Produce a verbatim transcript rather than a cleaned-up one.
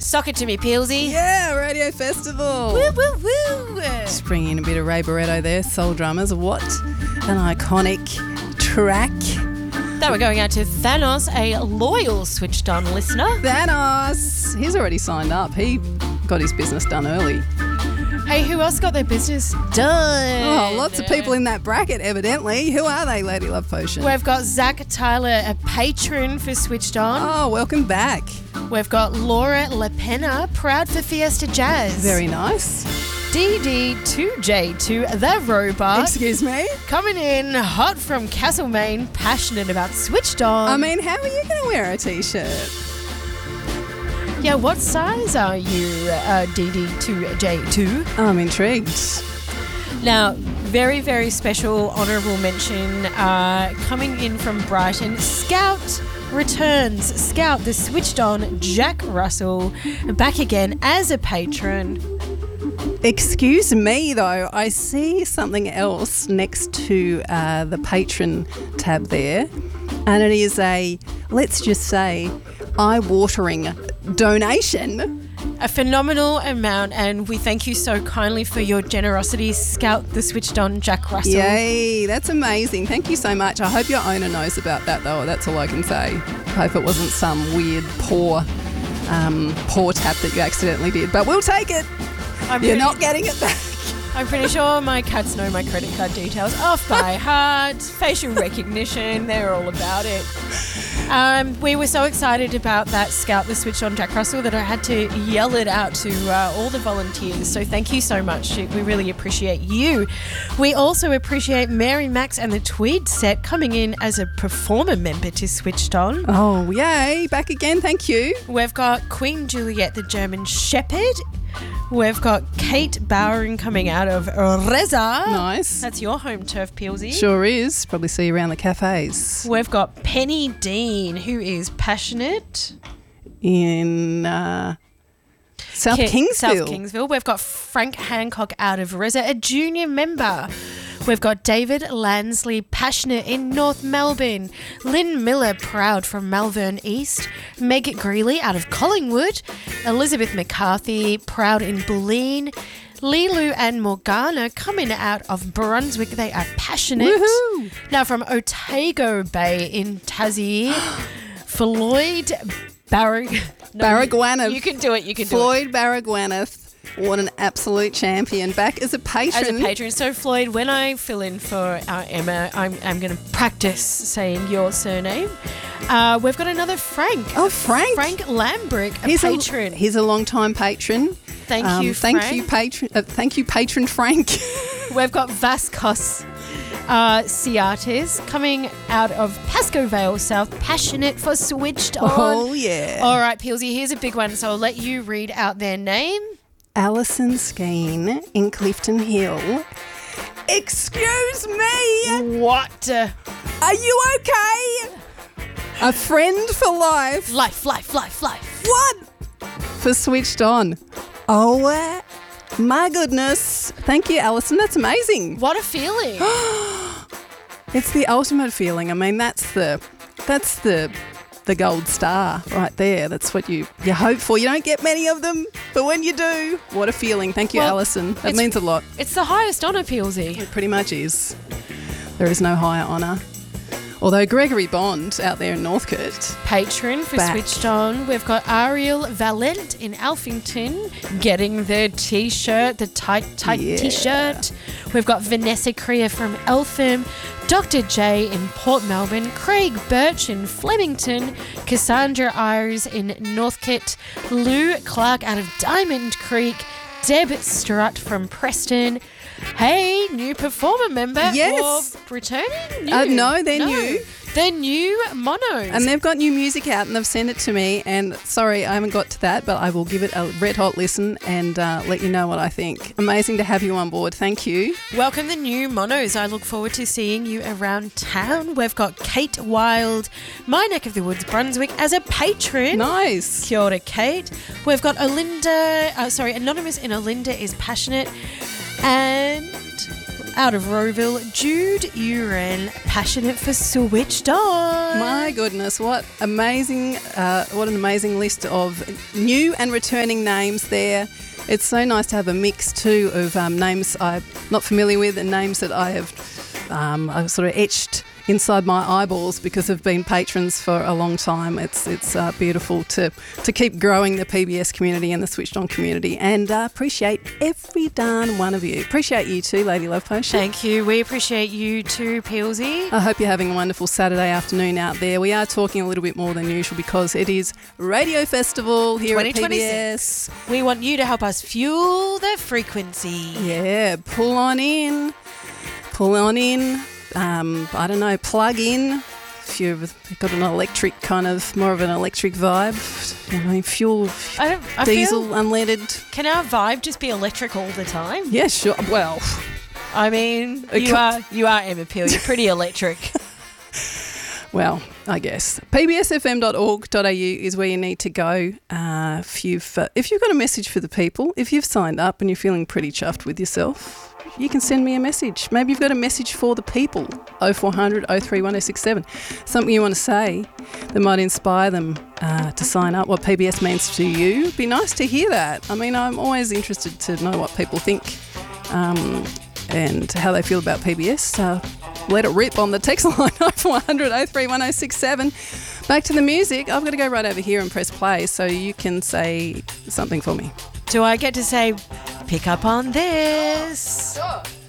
Sock it to me, Peelsy. Yeah, Radio Festival. Woo, woo, woo. Just bringing in a bit of Ray Barretto there, Soul Drummers. What an iconic track. That we're going out to Thanos, a loyal Switched On listener. Thanos. He's already signed up. He got his business done early. Hey, who else got their business done? Oh, lots of people in that bracket, evidently. Who are they, Lady Love Potion? We've got Zach Tyler, a patron for Switched On. Oh, welcome back. We've got Laura LaPena, proud for Fiesta Jazz. Very nice. D D two J two, the robot. Excuse me? Coming in hot from Castlemaine, passionate about Switched On. I mean, how are you going to wear a T-shirt? Yeah, what size are you, uh, D D two J two? I'm intrigued. Now, very, very special honourable mention uh, coming in from Brighton. Scout returns. Scout, the Switched On Jack Russell, back again as a patron. Excuse me, though. I see something else next to uh, the patron tab there, and it is a, let's just say, eye-watering donation. A phenomenal amount, and we thank you so kindly for your generosity, Scout, the Switched On Jack Russell. Yay, that's amazing. Thank you so much. I hope your owner knows about that, though. That's all I can say. I hope it wasn't some weird, poor, um, poor tap that you accidentally did, but we'll take it. I'm You're pretty, not getting it back. I'm pretty sure my cats know my credit card details off by heart. Facial recognition, they're all about it. Um, we were so excited about that Scout, the Switched On Jack Russell, that I had to yell it out to uh, all the volunteers. So thank you so much. We really appreciate you. We also appreciate Mary Max and the Tweed Set coming in as a performer member to Switched On. Oh, yay. Back again. Thank you. We've got Queen Juliet, the German Shepherd. We've got Kate Bowering coming out of Reza. Nice. That's your home turf, Peelsy. Sure is. Probably see you around the cafes. We've got Penny Dean, who is passionate. In uh, South Ki- Kingsville. South Kingsville. We've got Frank Hancock out of Reza, a junior member. We've got David Lansley, passionate in North Melbourne. Lynn Miller, proud from Malvern East. Meg Greeley out of Collingwood. Elizabeth McCarthy, proud in Bulleen. Lilu and Morgana coming out of Brunswick. They are passionate. Woohoo! Now from Otago Bay in Tassie, Floyd Barrag... No, Baragwanath. You, you can do it. You can do it. Floyd Baragwanath. What an absolute champion. Back as a patron. As a patron. So, Floyd, when I fill in for uh, Emma, I'm, I'm going to practice saying your surname. Uh, we've got another Frank. Oh, Frank. Frank Lambrick, a he's patron. A, he's a long-time patron. Thank um, you, thank Frank. you, patron. Uh, thank you, patron Frank. We've got Vascos uh, Ciates coming out of Pasco Vale South, passionate for Switched On. Oh, yeah. All right, Peelsy, here's a big one. So I'll let you read out their name. Alison Skeen in Clifton Hill. Excuse me. What? Uh, Are you okay? A friend for life. life, life, life, life. What? For Switched On. Oh, uh, my goodness. Thank you, Alison. That's amazing. What a feeling. It's the ultimate feeling. I mean, that's the that's the the gold star right there. That's what you, you hope for. You don't get many of them, but when you do, what a feeling. Thank you, Well, Alison. That it's- means a lot. It's the highest honour, Peelsy. It pretty much is. There is no higher honour. Although Gregory Bond out there in Northcote. Patron for Back. Switched On. We've got Ariel Valent in Alphington getting the T-shirt, the tight, tight Yeah. T-shirt. We've got Vanessa Creer from Eltham, Doctor J in Port Melbourne, Craig Birch in Flemington, Cassandra Ayres in Northcote, Lou Clark out of Diamond Creek, Deb Strutt from Preston. Hey, new performer member. Yes. Or returning? New. Uh, no, they're new. They're new monos. And they've got new music out and they've sent it to me. And sorry, I haven't got to that, but I will give it a red hot listen and uh, let you know what I think. Amazing to have you on board. Thank you. Welcome the new monos. I look forward to seeing you around town. We've got Kate Wild, my neck of the woods, Brunswick, as a patron. Nice. Kia ora, Kate. We've got Olinda, uh, sorry, Anonymous in Olinda is passionate. And Out of Rowville, Jude Uren, passionate for Switched On. My goodness, what amazing, uh, what an amazing list of new and returning names there. It's so nice to have a mix too of um, names I'm not familiar with and names that I have um, I've sort of etched inside my eyeballs because I've been patrons for a long time. It's it's uh, beautiful to to keep growing the P B S community and the Switched On community, and uh, appreciate every darn one of you. Appreciate you too, Lady Love Potion. Thank you. We appreciate you too, Peelsy. I hope you're having a wonderful Saturday afternoon out there. We are talking a little bit more than usual because it is Radio Festival here at P B S. We want you to help us fuel the frequency. Yeah, pull on in, pull on in. Um, I don't know, plug in if you've got an electric kind of, more of an electric vibe. You know, fuel, I don't, I diesel, feel, unleaded. Can our vibe just be electric all the time? Yeah, sure. Well, I mean, you are you are Emma Peel. You're pretty electric. Well, I guess. P B S F M dot org dot A U is where you need to go uh, if, you've, uh, if you've got a message for the people, if you've signed up and you're feeling pretty chuffed with yourself, you can send me a message. Maybe you've got a message for the people, oh four hundred, oh three one, oh six seven. Something you want to say that might inspire them uh, to sign up, what P B S means to you. It'd be nice to hear that. I mean, I'm always interested to know what people think um, and how they feel about P B S. Uh, let it rip on the text line, oh four hundred, oh three one, oh six seven. Back to the music. I've got to go right over here and press play so you can say something for me. Do I get to say, pick up on this? Sure.